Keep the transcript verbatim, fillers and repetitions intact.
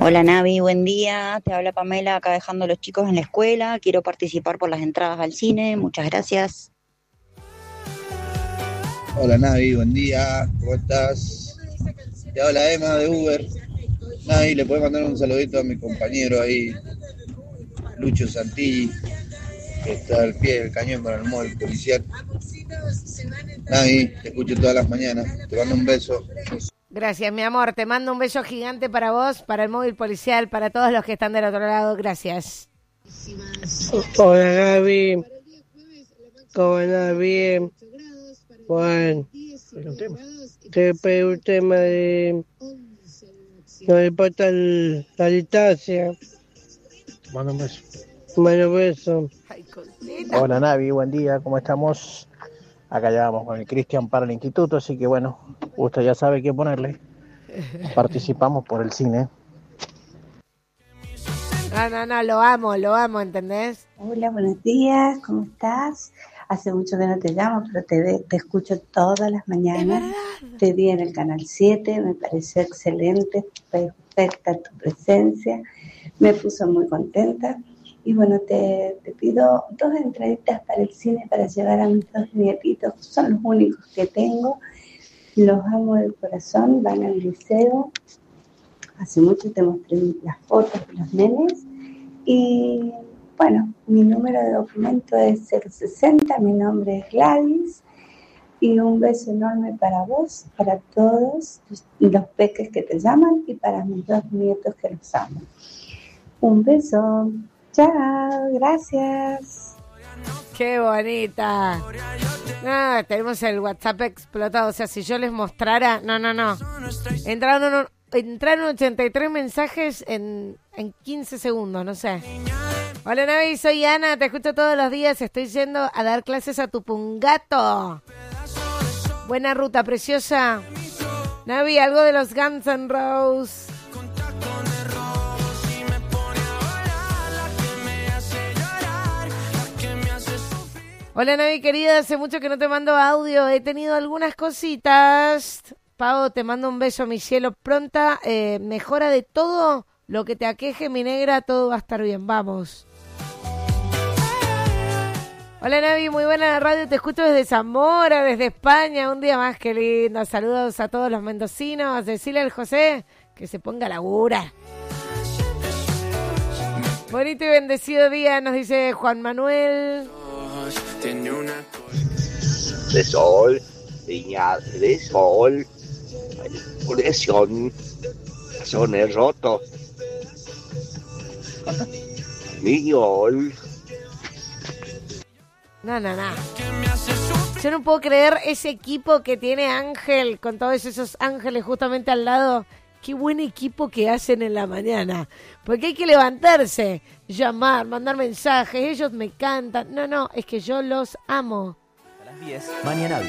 Hola Navi, buen día. Te habla Pamela, acá dejando a los chicos en la escuela. Quiero participar por las entradas al cine. Muchas gracias. Hola Navi, buen día, ¿cómo estás? Te habla Emma de Uber. Navi, le puedes mandar un saludito a mi compañero ahí, Lucho Santilli, que está al pie del cañón para el móvil policial. Navi, te escucho todas las mañanas. Te mando un beso. Gracias, mi amor. Te mando un beso gigante para vos, para el móvil policial, para todos los que están del otro lado. Gracias. Hola Gaby, ¿cómo andás? Bien. Bueno, te pedí un tema de... No me importa el- la distancia. Mando un beso. Bueno, beso. Ay, cosita. Hola Navi, buen día, ¿cómo estamos? Acá ya vamos con el Cristian para el instituto, así que bueno, usted ya sabe qué ponerle. Participamos por el cine. No, no, no, lo amo, lo amo, ¿entendés? Hola, buenos días, ¿cómo estás? Hace mucho que no te llamo, pero te, ve- te escucho todas las mañanas. Te vi en el Canal siete, me pareció excelente, perfecta tu presencia, me puso muy contenta. Y bueno, te, te pido dos entraditas para el cine para llevar a mis dos nietitos, son los únicos que tengo. Los amo del corazón, van al liceo. Hace mucho te mostré las fotos de los nenes. Y bueno, mi número de documento es cero sesenta, mi nombre es Gladys. Y un beso enorme para vos, para todos los, los peques que te llaman y para mis dos nietos que los amo. Un beso. Chao, gracias. Qué bonita. No, tenemos el WhatsApp explotado. O sea, si yo les mostrara... No, no, no. Entraron, entraron ochenta y tres mensajes en, en quince segundos, no sé. Hola, Navi, soy Ana. Te escucho todos los días. Estoy yendo a dar clases a tu pungato. Buena ruta, preciosa. Navi, algo de los Guns N' Roses. Hola Navi querida, hace mucho que no te mando audio, he tenido algunas cositas. Pau, te mando un beso, mi cielo, pronta, eh, mejora de todo lo que te aqueje, mi negra, todo va a estar bien, vamos. Hola Navi, muy buena la radio, te escucho desde Zamora, desde España, un día más, qué lindo. Saludos a todos los mendocinos, decirle al José que se ponga a laburar. Bonito y bendecido día, nos dice Juan Manuel. De sol, niña, de sol, conexión, son roto, niñol. No, no, no. Yo no puedo creer ese equipo que tiene Ángel, con todos esos ángeles justamente al lado. Qué buen equipo que hacen en la mañana. Porque hay que levantarse, llamar, mandar mensajes. Ellos me cantan. No, no, es que yo los amo. A las diez, mañana.